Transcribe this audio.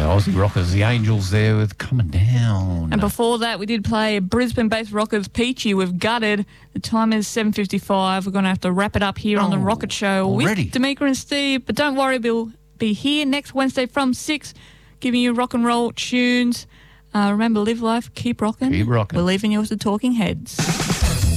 Aussie rockers, the Angels there with Coming Down. And before that, we did play Brisbane-based rockers Peachy with Gutted. The time is 7:55. We're going to have to wrap it up here on the Rocket Show already? with D'Amica and Steve. But don't worry, we'll be here next Wednesday from 6, giving you rock and roll tunes. Remember, live life, keep rocking. Keep rocking. We're leaving you with the Talking Heads.